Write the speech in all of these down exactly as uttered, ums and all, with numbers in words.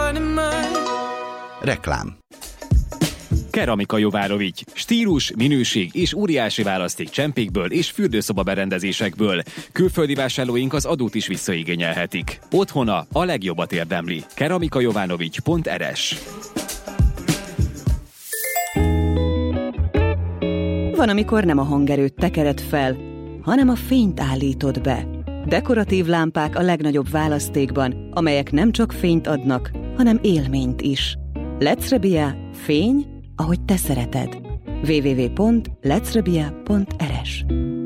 Reklám. Keramika Jovárovics. Stílus, minőség és óriási választék csempékből és fürdőszoba berendezésekből. Külföldi vásárlóink az adót is visszaigényelhetik. Otthona a legjobbat érdemli. keramikajovanovics pont er es. Van, amikor nem a hangerőt tekered fel, hanem a fényt állítod be. Dekoratív lámpák a legnagyobb választékban, amelyek nem csak fényt adnak, hanem élményt is. Lecrebia, fény, ahogy te szereted. double-u double-u double-u pont lecrebia pont er es.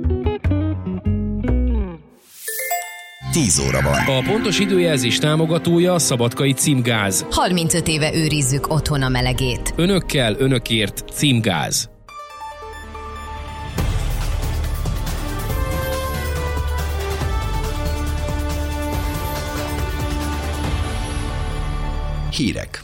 tíz óra van. A pontos időjelzés támogatója a Szabadkai Címgáz. harmincöt éve őrizzük otthon a melegét. Önökkel, önökért Címgáz. Hírek.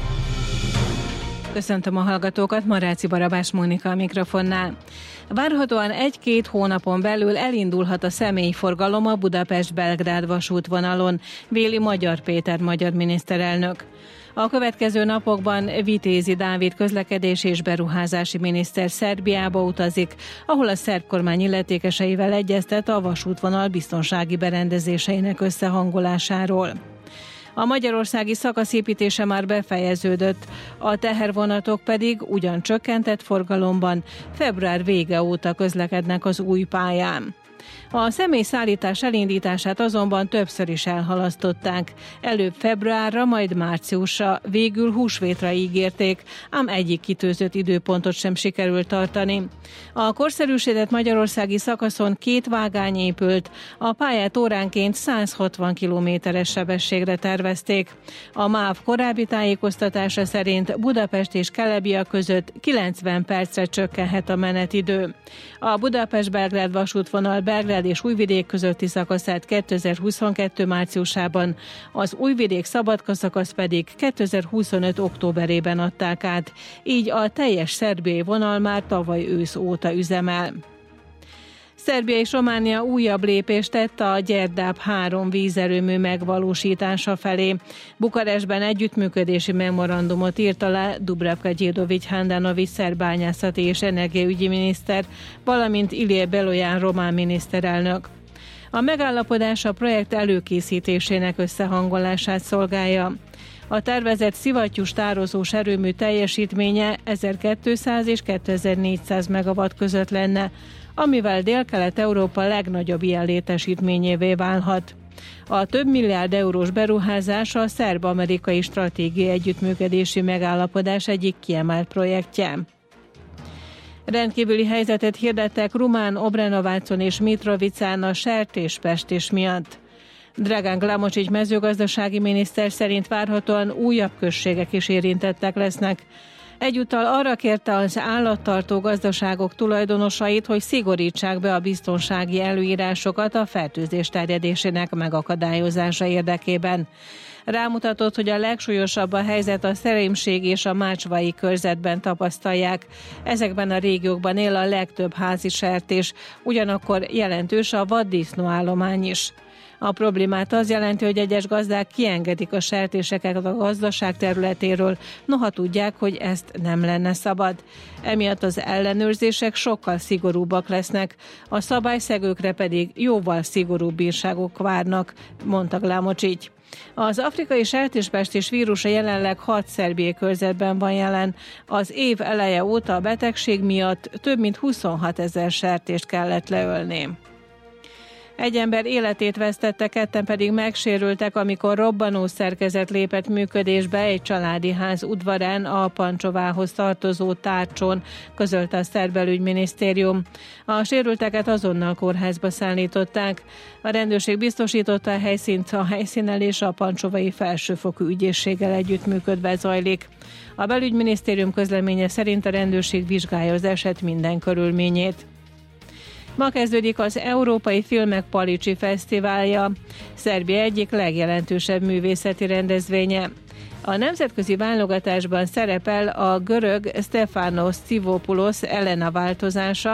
Köszöntöm a hallgatókat, Maráci Barabás Mónika a mikrofonnál. Várhatóan egy-két hónapon belül elindulhat a személyforgalom a Budapest-Belgrád vasútvonalon, véli Magyar Péter magyar miniszterelnök. A következő napokban Vitézi Dávid közlekedési és beruházási miniszter Szerbiába utazik, ahol a szerb kormány illetékeseivel egyeztet a vasútvonal biztonsági berendezéseinek összehangolásáról. A magyarországi szakasz építése már befejeződött, a tehervonatok pedig ugyan csökkentett forgalomban február vége óta közlekednek az új pályán. A személyszállítás elindítását azonban többször is elhalasztották. Előbb februárra, majd márciusra, végül húsvétra ígérték, ám egyik kitűzött időpontot sem sikerült tartani. A korszerűsített magyarországi szakaszon két vágány épült, a pályát óránként száz hatvan kilométeres sebességre tervezték. A MÁV korábbi tájékoztatása szerint Budapest és Kelebia között kilencven percre csökkenhet a menetidő. A Budapest-Belgrád vasútvonal Belgrád és Újvidék közötti szakaszát kétezer-huszonkettő márciusában, az Újvidék-Szabadka szakasz pedig kétezer-huszonöt októberében adták át, így a teljes szerbiai vonal már tavaly ősz óta üzemel. Szerbia és Románia újabb lépést tett a Gyerdáp három vízerőmű megvalósítása felé. Bukarestben együttműködési memorandumot írt alá Dubravka Gyildovics Handanović szerb bányászati és energiaügyi miniszter, valamint Ilie Beloyan román miniszterelnök. A megállapodás a projekt előkészítésének összehangolását szolgálja. A tervezett szivattyús tározós erőmű teljesítménye ezerkétszáz és kétezer-négyszáz megawatt között lenne, amivel Dél-Kelet-Európa legnagyobb ilyen létesítményévé válhat. A több milliárd eurós beruházás a szerb-amerikai stratégiai együttműködési megállapodás egyik kiemelt projektje. Rendkívüli helyzetet hirdettek Rumán, Obrenovácon és Mitrovicán a sertéspestés miatt. Dragan Glamocsics mezőgazdasági miniszter szerint várhatóan újabb községek is érintettek lesznek. Egyúttal arra kérte az állattartó gazdaságok tulajdonosait, hogy szigorítsák be a biztonsági előírásokat a fertőzés terjedésének megakadályozása érdekében. Rámutatott, hogy a legsúlyosabb a helyzet a Szerémség és a Mácsvai körzetben tapasztalják. Ezekben a régiókban él a legtöbb házi sertés, ugyanakkor jelentős a vaddisznóállomány is. A problémát az jelenti, hogy egyes gazdák kiengedik a sertéseket a gazdaság területéről, noha tudják, hogy ezt nem lenne szabad. Emiatt az ellenőrzések sokkal szigorúbbak lesznek, a szabályszegőkre pedig jóval szigorúbb bírságok várnak, mondta Glamocsics. Az afrikai sertéspestés vírusa jelenleg hat szerbiai körzetben van jelen. Az év eleje óta a betegség miatt több mint huszonhat ezer sertést kellett leölni. Egy ember életét vesztette, ketten pedig megsérültek, amikor robbanó szerkezet lépett működésbe egy családi ház udvarán a Pancsovához tartozó Tárcson, közölte a szerb belügyminisztérium. A sérülteket azonnal kórházba szállították. A rendőrség biztosította a helyszínt, a helyszínelés a pancsovai felsőfokú ügyészséggel együttműködve zajlik. A belügyminisztérium közleménye szerint a rendőrség vizsgálja az eset minden körülményét. Ma kezdődik az Európai Filmek Palicsi Fesztiválja, Szerbia egyik legjelentősebb művészeti rendezvénye. A nemzetközi válogatásban szerepel a görög Stefanos Tsivopulos Elena változása,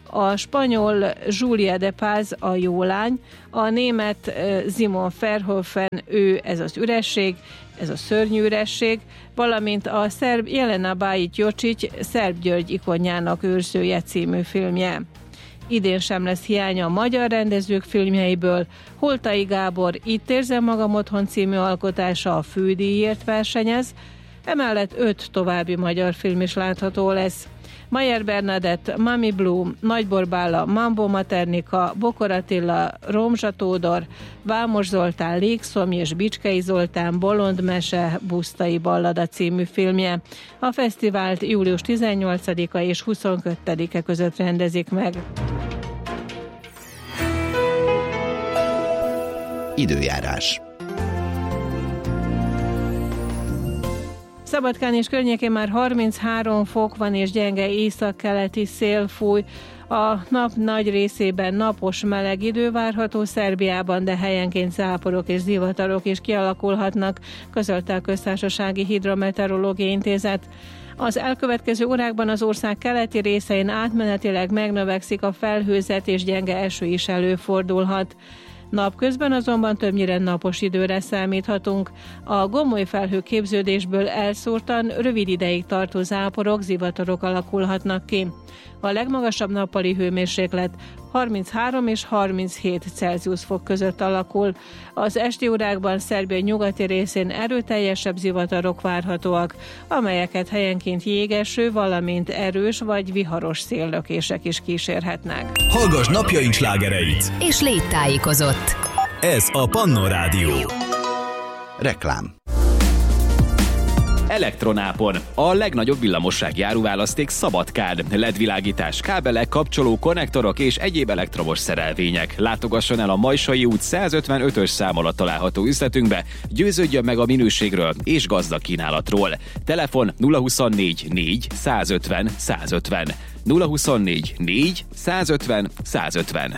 a spanyol Julia de Paz a jó lány, a német Simon Verhoeven, ő ez az üresség, ez a szörnyű üresség, valamint a szerb Jelena Bajić-Jocić Szerb György ikonjának őrzője című filmje. Idén sem lesz hiánya a magyar rendezők filmjeiből. Holtai Gábor Itt érzem magam otthon című alkotása a fődíjért versenyez, emellett öt további magyar film is látható lesz. Mayer Bernadett, Mami Blue, Nagybor Bála, Mambo Maternika, Bokor Attila, Rómzsa Tódor, Vámos Zoltán, Légszomj és Bicskei Zoltán Bolond mese Busztai ballada című filmje. A fesztivált július tizennyolcadika és huszonkettedike között rendezik meg. Időjárás. Szabadkán és környékén már harminchárom fok van, és gyenge északkeleti szél fúj. A nap nagy részében napos, meleg idő várható Szerbiában, de helyenként záporok és zivatarok is kialakulhatnak, közölte a Köztársasági Hidrometeorológiai Intézet. Az elkövetkező órákban az ország keleti részein átmenetileg megnövekszik a felhőzet, és gyenge eső is előfordulhat. Napközben azonban többnyire napos időre számíthatunk. A gomoly felhőképződésből elszórtan rövid ideig tartó záporok, zivatarok alakulhatnak ki. A legmagasabb nappali hőmérséklet harminchárom és harminchét Celsius fok között alakul. Az esti órákban Szerbia nyugati részén erőteljesebb zivatarok várhatóak, amelyeket helyenként jégeső, valamint erős vagy viharos széllökések is kísérhetnek. Hallgass napjaink slágereit! És légy tájékozott! Ez a Pannon Rádió. Reklám. Elektronápon. A legnagyobb villamossági áruválaszték Szabadkán. el é dé-világítás, kábelek, kapcsoló, konnektorok és egyéb elektromos szerelvények. Látogasson el a Majsai út százötvenötös szám alatt található üzletünkbe, győződjön meg a minőségről és gazdag kínálatról. Telefon nulla huszonnégy négy százötven százötven. nulla huszonnégy négy százötven százötven.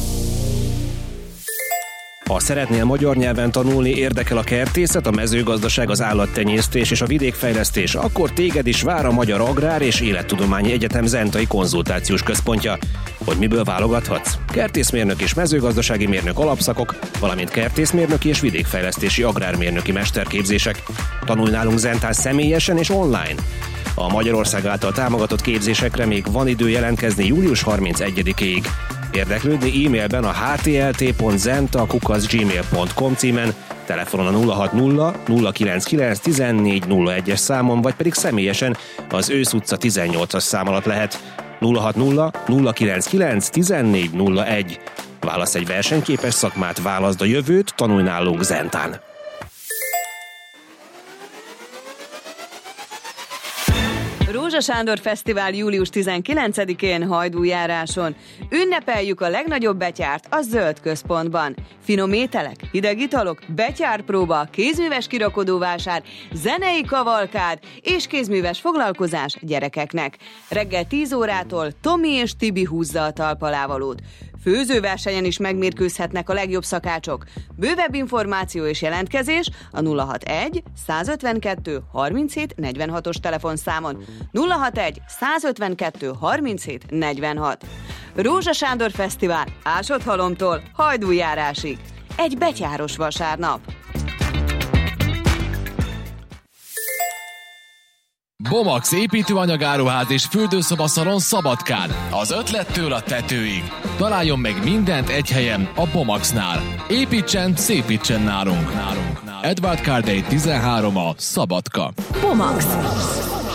Ha szeretnél magyar nyelven tanulni, érdekel a kertészet, a mezőgazdaság, az állattenyésztés és a vidékfejlesztés, akkor téged is vár a Magyar Agrár és Élettudományi Egyetem Zentai Konzultációs Központja. Hogy miből válogathatsz? Kertészmérnök és mezőgazdasági mérnök alapszakok, valamint kertészmérnöki és vidékfejlesztési agrármérnöki mesterképzések. Tanulj nálunk Zentán személyesen és online. A Magyarország által támogatott képzésekre még van idő jelentkezni július harmincegyedikéig. Érdeklődni e-mailben a h t l t pont zenta kukac gmail pont com címen, telefonon a nulla hat nulla nulla kilenc kilenc tizennégy nulla egyes számon, vagy pedig személyesen az Ősz utca tizennyolcas szám alatt lehet. nulla hat nulla nulla kilenc kilenc tizennégy nulla egy. Válasz egy versenyképes szakmát, válaszd a jövőt, tanulj nálunk Zentán. Rózsa Sándor Fesztivál július tizenkilencedikén Hajdújáráson. Ünnepeljük a legnagyobb betyárt a Zöld Központban. Finom ételek, hideg italok, betyárpróba, kézműves kirakodóvásár, zenei kavalkád és kézműves foglalkozás gyerekeknek. Reggel tíz órától Tomi és Tibi húzza a talpalávalót. Főzőversenyen is megmérkőzhetnek a legjobb szakácsok. Bővebb információ és jelentkezés a nulla hatvanegy százötvenkettő harminchét negyvenhatos telefonszámon. nulla hatvanegy százötvenkettő harminchét negyvenhat. Rózsa Sándor Fesztivál Ásodhalomtól Hajdújárásig. Egy betyáros vasárnap. Bomax építőanyagáruház és fürdőszobaszalon Szabadkán. Az ötlettől a tetőig. Találjon meg mindent egy helyen a Bomaxnál. Építsen, szépítsen nálunk. nálunk. Edward Cardey tizenhárom a Szabadka. Bomax.